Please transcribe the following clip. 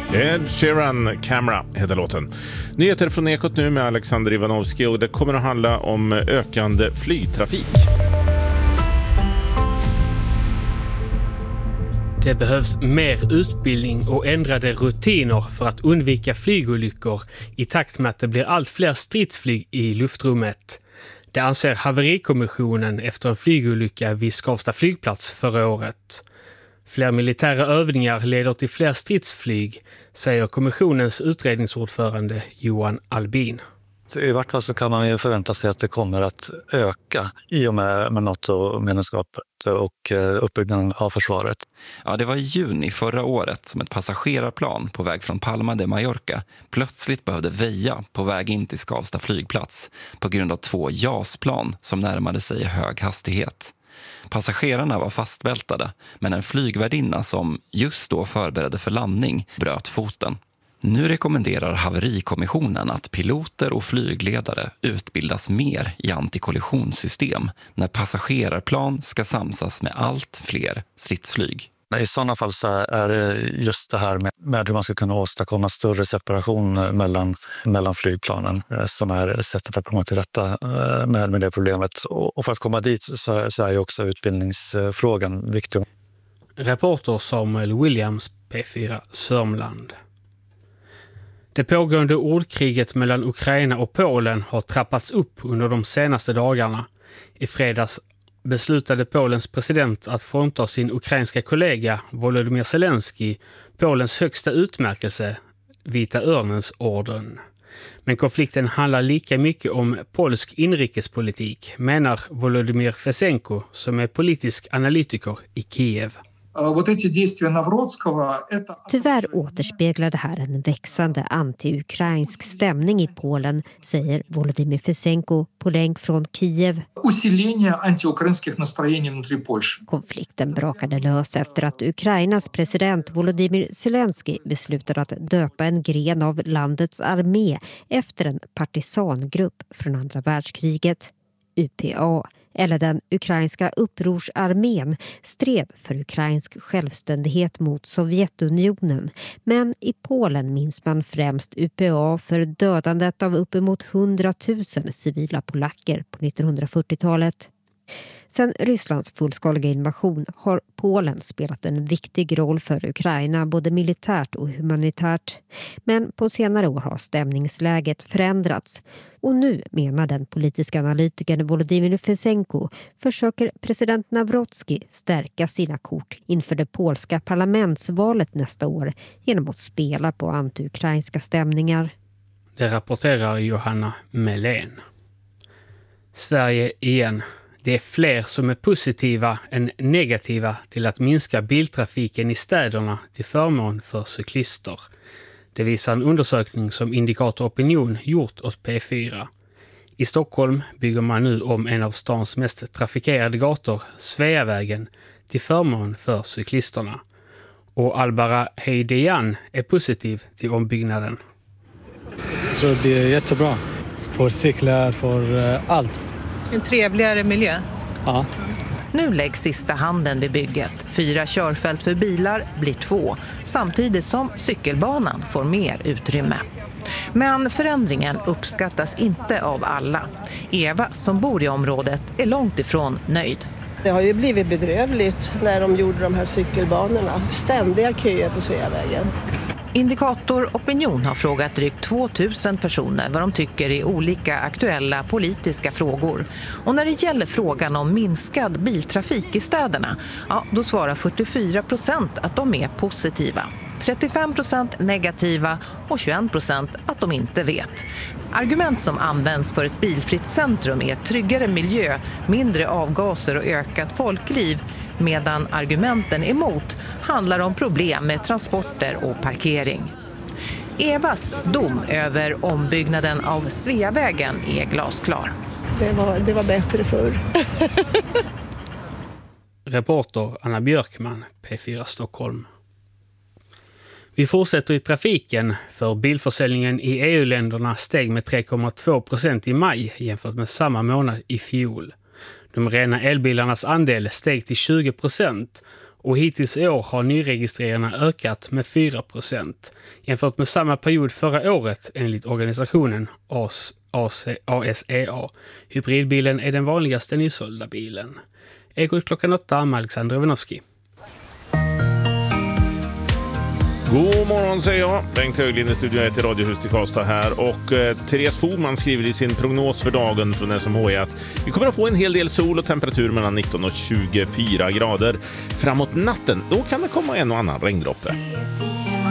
Ed Sheeran, Camera heter låten. Nyheter från Ekot nu med Alexander Ivanovski, och det kommer att handla om ökande flygtrafik. Det behövs mer utbildning och ändrade rutiner för att undvika flygolyckor i takt med att det blir allt fler stridsflyg i luftrummet. Det anser haverikommissionen efter en flygolycka vid Skavsta flygplats förra året. Fler militära övningar leder till fler stridsflyg, säger kommissionens utredningsordförande Johan Albin. I vart fall så kan man ju förvänta sig att det kommer att öka i och med NATO-medlemskapet och uppbyggnaden av försvaret. Ja, det var i juni förra året som ett passagerarplan på väg från Palma de Mallorca plötsligt behövde väja på väg in till Skavsta flygplats på grund av 2 JAS-plan som närmade sig i hög hastighet. Passagerarna var fastbältade, men en flygvärdinna som just då förberedde för landning bröt foten. Nu rekommenderar haverikommissionen att piloter och flygledare utbildas mer i antikollisionssystem när passagerarplan ska samsas med allt fler stridsflyg. I sådana fall så är det just det här med hur man ska kunna åstadkomma större separation mellan flygplanen som är sättet att komma till rätta med det problemet. Och för att komma dit så är ju också utbildningsfrågan viktig. Reporter Samuel Williams, P4 Sörmland. Det pågående ordkriget mellan Ukraina och Polen har trappats upp under de senaste dagarna. I fredags beslutade Polens president att frånta sin ukrainska kollega Volodymyr Zelensky Polens högsta utmärkelse, Vita Örnens orden. Men konflikten handlar lika mycket om polsk inrikespolitik, menar Volodymyr Fesenko som är politisk analytiker i Kiev. Tyvärr återspeglar det här en växande anti-ukrainsk stämning i Polen, säger Volodymyr Fesenko på länk från Kiev. Konflikten brakade lös efter att Ukrainas president Volodymyr Zelensky beslutade att döpa en gren av landets armé efter en partisangrupp från andra världskriget. UPA, eller den ukrainska upprorsarmén, stred för ukrainsk självständighet mot Sovjetunionen. Men i Polen minns man främst UPA för dödandet av uppemot 100 000 civila polacker på 1940-talet. Sen Rysslands fullskaliga invasion har Polen spelat en viktig roll för Ukraina, både militärt och humanitärt. Men på senare år har stämningsläget förändrats. Och nu, menar den politiska analytikern Volodymyr Fesenko, försöker president Nawrocki stärka sina kort inför det polska parlamentsvalet nästa år genom att spela på anti-ukrainska stämningar. Det rapporterar Johanna Melén. Sverige igen. Det är fler som är positiva än negativa till att minska biltrafiken i städerna till förmån för cyklister. Det visar en undersökning som Indikator Opinion gjort åt P4. I Stockholm bygger man nu om en av stans mest trafikerade gator, Sveavägen, till förmån för cyklisterna. Och Albara Heidejan är positiv till ombyggnaden. Jag tror det är jättebra för cyklar, för allt. En trevligare miljö. Ja. Nu läggs sista handen vid bygget. 4 körfält för bilar blir 2, samtidigt som cykelbanan får mer utrymme. Men förändringen uppskattas inte av alla. Eva, som bor i området, är långt ifrån nöjd. Det har ju blivit bedrövligt när de gjorde de här cykelbanorna. Ständiga köer på Sveavägen. Indikator Opinion har frågat drygt 2000 personer vad de tycker i olika aktuella politiska frågor. Och när det gäller frågan om minskad biltrafik i städerna, då svarar 44% att de är positiva. 35% negativa och 21% att de inte vet. Argument som används för ett bilfritt centrum är tryggare miljö, mindre avgaser och ökat folkliv, medan argumenten emot handlar om problem med transporter och parkering. Evas dom över ombyggnaden av Sveavägen är glasklar. Det var bättre förr. Reporter Anna Björkman, P4 Stockholm. Vi fortsätter i trafiken, för bilförsäljningen i EU-länderna steg med 3,2% i maj jämfört med samma månad i fjol. De rena elbilarnas andel steg till 20% och hittills i år har nyregistreringarna ökat med 4% jämfört med samma period förra året enligt organisationen ASEA. Hybridbilen är den vanligaste nysålda bilen. Ekot klockan 8 med Alexander Ivanovski. God morgon säger jag. Bengt Höglind i studion i Radiohus till Karlstad här. Och Therese Fogman skriver i sin prognos för dagen från SMHI att vi kommer att få en hel del sol och temperatur mellan 19 och 24 grader. Framåt natten, då kan det komma en och annan regndroppe.